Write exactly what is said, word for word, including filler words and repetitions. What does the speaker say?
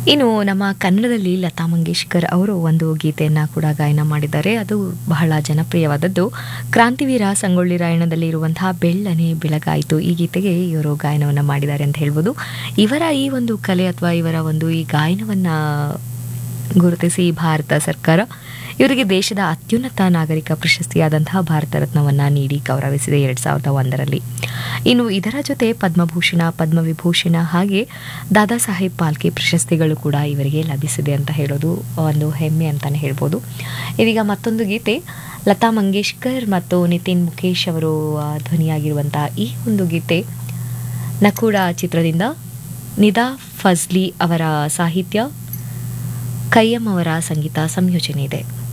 ಇನ್ನು ನಮ್ಮ ಕನ್ನಡದಲ್ಲಿ ಲತಾ ಮಂಗೇಶ್ಕರ್ ಅವರು ಒಂದು ಗೀತೆಯನ್ನು ಕೂಡ ಗಾಯನ ಮಾಡಿದ್ದಾರೆ. ಅದು ಬಹಳ ಜನಪ್ರಿಯವಾದದ್ದು. ಕ್ರಾಂತಿವೀರ ಸಂಗೊಳ್ಳಿ ರಾಯಣ್ಣದಲ್ಲಿ ಇರುವಂತಹ ಬೆಳ್ಳನೆ ಬೆಳಗಾಯಿತು ಈ ಗೀತೆಗೆ ಇವರು ಗಾಯನವನ್ನು ಮಾಡಿದ್ದಾರೆ ಅಂತ ಹೇಳ್ಬೋದು. ಇವರ ಈ ಒಂದು ಕಲೆ ಅಥವಾ ಇವರ ಒಂದು ಈ ಗಾಯನವನ್ನು ಗುರುತಿಸಿ ಭಾರತ ಸರ್ಕಾರ ಇವರಿಗೆ ದೇಶದ ಅತ್ಯುನ್ನತ ನಾಗರಿಕ ಪ್ರಶಸ್ತಿಯಾದಂತಹ ಭಾರತ ರತ್ನವನ್ನು ನೀಡಿ ಗೌರವಿಸಿದೆ ಎರಡು ಸಾವಿರದ ಒಂದರಲ್ಲಿ. ಇನ್ನು ಇದರ ಜೊತೆ ಪದ್ಮಭೂಷಣ, ಪದ್ಮವಿಭೂಷಣ ಹಾಗೆ ದಾದಾ ಸಾಹೇಬ್ ಫಾಲ್ಕೆ ಪ್ರಶಸ್ತಿಗಳು ಕೂಡ ಇವರಿಗೆ ಲಭಿಸಿದೆ ಅಂತ ಹೇಳೋದು ಒಂದು ಹೆಮ್ಮೆ ಅಂತಲೇ ಹೇಳ್ಬೋದು. ಇದೀಗ ಮತ್ತೊಂದು ಗೀತೆ ಲತಾ ಮಂಗೇಶ್ಕರ್ ಮತ್ತು ನಿತಿನ್ ಮುಖೇಶ್ ಅವರು ಧ್ವನಿಯಾಗಿರುವಂಥ ಈ ಒಂದು ಗೀತೆ ನಕೂಡ ಚಿತ್ರದಿಂದ ನಿದಾ ಫಜ್ಲಿ ಅವರ ಸಾಹಿತ್ಯ, ಕಯ್ಯಂ ಅವರ ಸಂಗೀತ ಸಂಯೋಜನೆ ಇದೆ.